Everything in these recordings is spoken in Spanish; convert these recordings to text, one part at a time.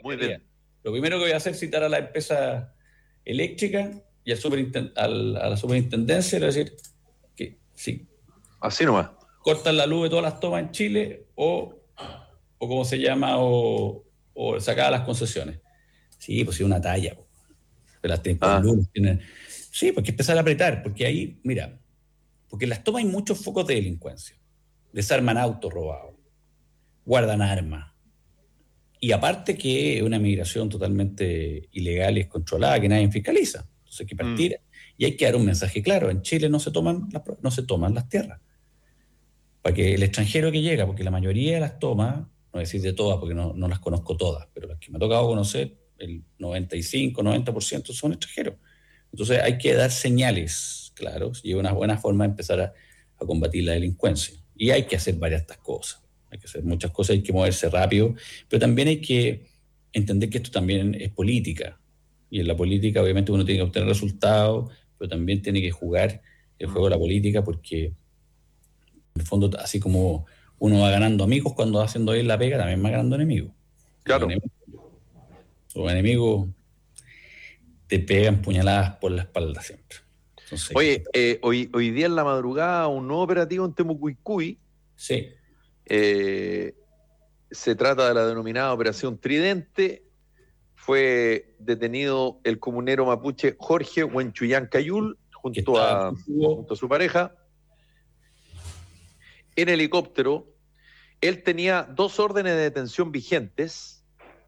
muy bien. Lo primero que voy a hacer es citar a la empresa eléctrica y a la superintendencia y le voy a decir que sí. Así nomás. Cortan la luz de todas las tomas en Chile o ¿cómo se llama? O sacar las concesiones. Sí, pues sí, una talla. Pero las tienen con luz. Sí, pues hay que empezar a apretar, porque ahí, mira, porque en las tomas hay muchos focos de delincuencia. Desarman autos robados, guardan armas. Y aparte que es una migración totalmente ilegal y descontrolada que nadie fiscaliza. Entonces hay que partir y hay que dar un mensaje claro. En Chile no se toman las tierras. Para que el extranjero que llega, porque la mayoría de las tomas, no voy a decir de todas porque no las conozco todas, pero las que me ha tocado conocer, el 95, 90% son extranjeros. Entonces hay que dar señales, claro, y una buena forma de empezar a combatir la delincuencia. Y hay que hacer varias estas cosas. Hay que hacer muchas cosas, hay que moverse rápido, pero también hay que entender que esto también es política. Y en la política obviamente uno tiene que obtener resultados, pero también tiene que jugar el juego de la política porque en el fondo, así como uno va ganando amigos cuando va haciendo bien la pega, también va ganando enemigos. Claro. Los enemigos te pegan puñaladas por la espalda siempre. Entonces, oye, hoy día en la madrugada un nuevo operativo en Temucuicui. Sí. Se trata de la denominada Operación Tridente. Fue detenido el comunero mapuche Jorge Huenchuyán Cayul junto a su pareja en helicóptero. Él tenía 2 órdenes de detención vigentes.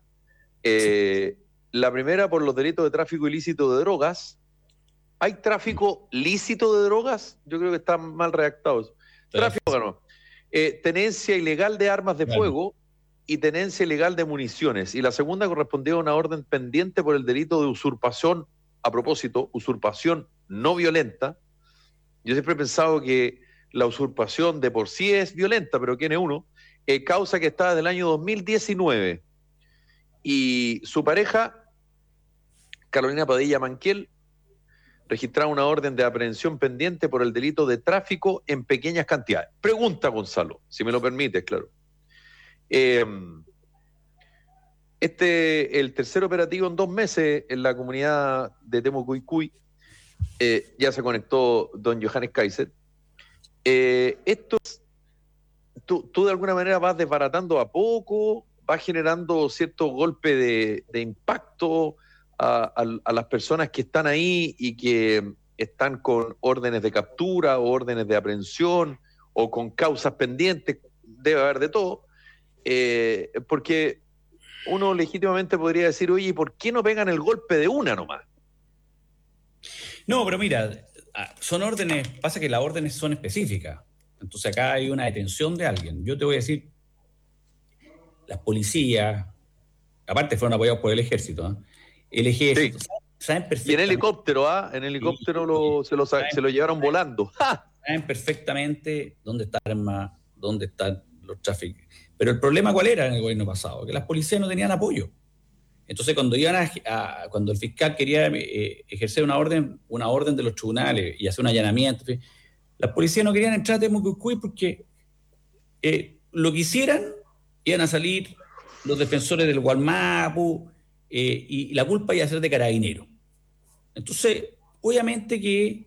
La primera por los delitos de tráfico ilícito de drogas. ¿Hay tráfico lícito de drogas? Yo creo que están mal redactados. Tráfico no. Tenencia ilegal de armas de fuego y tenencia ilegal de municiones. Y la segunda correspondía a una orden pendiente por el delito de usurpación, a propósito, usurpación no violenta. Yo siempre he pensado que la usurpación de por sí es violenta, pero ¿quién es uno? Causa que está desde el año 2019. Y su pareja, Carolina Padilla Manquiel, registraba una orden de aprehensión pendiente por el delito de tráfico en pequeñas cantidades. Pregunta, Gonzalo, si me lo permites, claro. El tercer operativo en 2 meses en la comunidad de Temucuicui, ya se conectó don Johannes Kaiser. Tú de alguna manera vas desbaratando a poco, vas generando cierto golpe de impacto a las personas que están ahí y que están con órdenes de captura o órdenes de aprehensión o con causas pendientes, debe haber de todo, porque uno legítimamente podría decir, oye, ¿por qué no pegan el golpe de una nomás? No, pero mira, son órdenes, pasa que las órdenes son específicas. Entonces acá hay una detención de alguien. Yo te voy a decir, las policías, aparte fueron apoyados por el ejército, el ejército, sí. saben perfectamente. Y en helicóptero, en helicóptero se lo llevaron volando. ¡Ja! Saben perfectamente dónde está el arma, dónde están los tráficos. Pero el problema, ¿cuál era en el gobierno pasado? Que las policías no tenían apoyo. Entonces, cuando cuando el fiscal quería ejercer una orden de los tribunales y hacer un allanamiento, las policías no querían entrar a Temucuicui porque lo que hicieran iban a salir los defensores del Gualmapu y la culpa iba a ser de Carabineros. Entonces, obviamente que